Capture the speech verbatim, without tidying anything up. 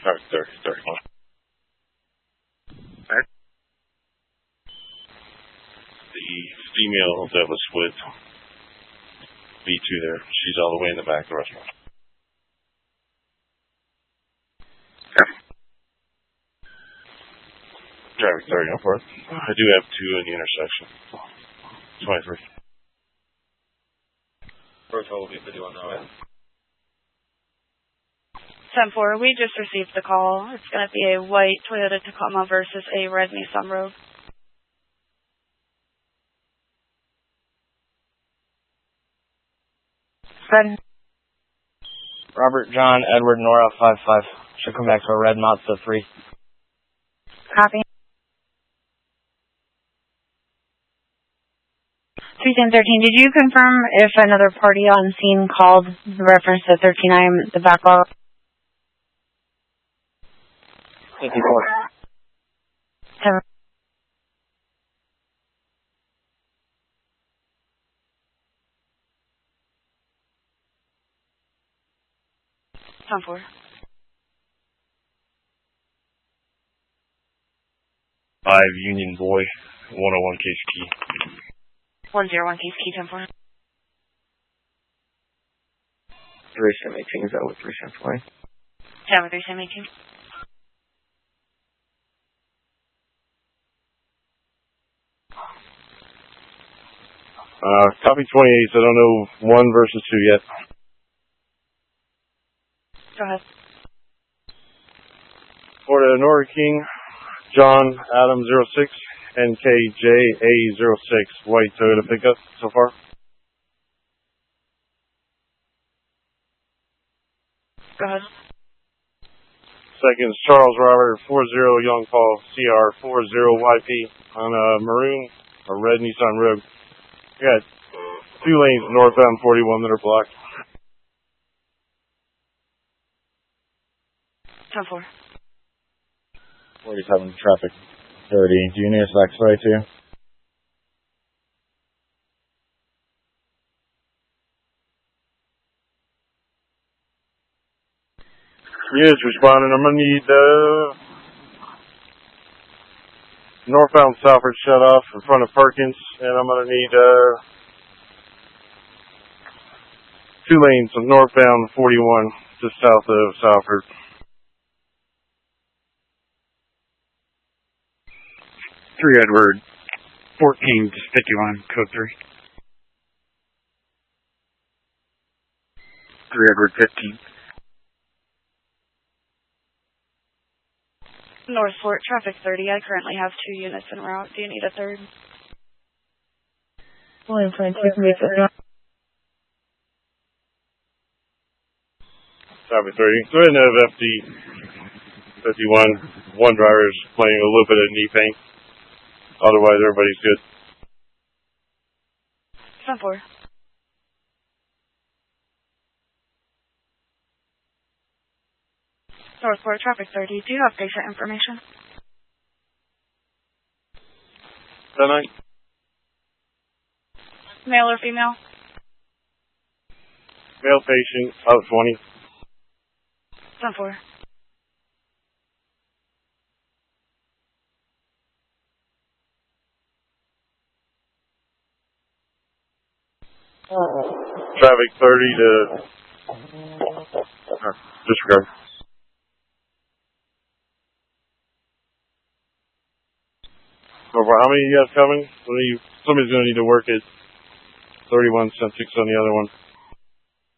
Traffic thirty, thirty-one. Right. The female that was with B two there, she's all the way in the back of the restaurant. Okay. Traffic thirty, no for it. I do have two in the intersection. twenty-three. First of all, will be fifty-one now, right? ten four, we just received the call. It's going to be a white Toyota Tacoma versus a red Nissan Rogue. Fred. Robert, John, Edward, Nora, five five. Should come back to a red Mazda three. Copy. three ten thirteen, did you confirm if another party on scene called the reference to thirteen I M, the backlog? fifty-four. Seven. ten four. Five Union Boy, one oh one Case Key. one oh one Case Key, ten four. three seven eighteen, is that what three seven twenty? seven three seven eighteen. Uh, copy twenty-eight, I don't know one versus two yet. Go ahead. Florida Nora King, John Adam zero six, N K J A zero six, white Toyota pickup so far. Go ahead. Second is Charles Robert four zero Young Paul C R four zero Y P on a maroon or red Nissan Rogue. We got two lanes northbound forty-one that are blocked. ten four. forty-seven, traffic thirty. Do you need us to X-ray too? Yes, responding. I'm going to need uh, northbound Salford shut off in front of Perkins, and I'm going to need uh, two lanes of northbound forty-one just south of Salford. three Edward, fourteen to fifty-one, code three. three Edward, fifteen. North Fort, traffic thirty. I currently have two units en route. Do you need a third? William Flint, two from Basic. Traffic thirty. Go ahead and have F D fifty-one. One driver is playing a little bit of knee pain. Otherwise, everybody's good. ten four. Northport, traffic thirty. Do you have patient information? ten nine. Male or female? Male patient, out twenty. ten four. Traffic thirty to uh, disregard. So how many you have coming? What are you, somebody's going to need to work at thirty-one, send six on the other one.